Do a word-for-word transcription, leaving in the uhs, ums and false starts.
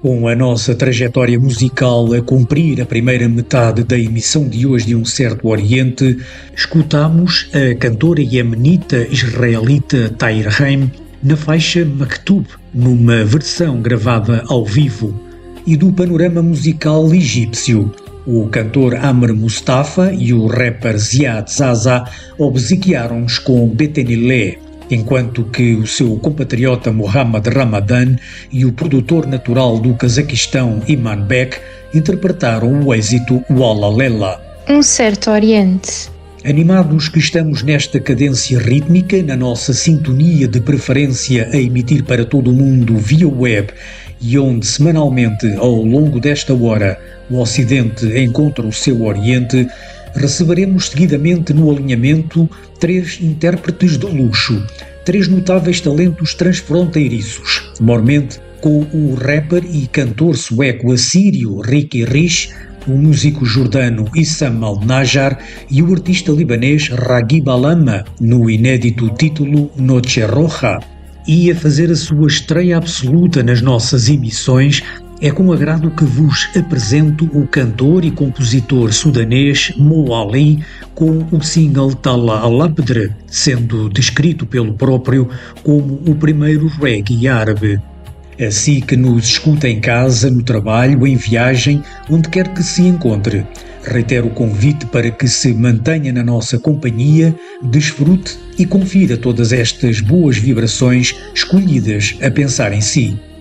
Com a nossa trajetória musical a cumprir a primeira metade da emissão de hoje de Um Certo Oriente, escutamos a cantora iemenita israelita Tahir Rahim na faixa Maktub, numa versão gravada ao vivo, e do panorama musical egípcio. O cantor Amr Mustafa e o rapper Ziad Zaza obsequiaram-nos com Betenilé, enquanto que o seu compatriota Mohammad Ramadan e o produtor natural do Cazaquistão Iman Bek interpretaram o êxito Walla Lela. Um Certo Oriente. Animados que estamos nesta cadência rítmica, na nossa sintonia de preferência a emitir para todo o mundo via web, e onde semanalmente, ao longo desta hora, o Ocidente encontra o seu Oriente, receberemos seguidamente no alinhamento três intérpretes de luxo, três notáveis talentos transfronteiriços, mormente com o rapper e cantor sueco assírio Ricky Rich, o músico jordano Issam Al-Najjar e o artista libanês Raghib Alama, no inédito título Noche Roja. E a fazer a sua estreia absoluta nas nossas emissões, é com agrado que vos apresento o cantor e compositor sudanês Mo Ali com o single Tala Al-Abdr, sendo descrito pelo próprio como o primeiro reggae árabe. Assim que nos escuta em casa, no trabalho, em viagem, onde quer que se encontre, reitero o convite para que se mantenha na nossa companhia, desfrute e confira todas estas boas vibrações escolhidas a pensar em si.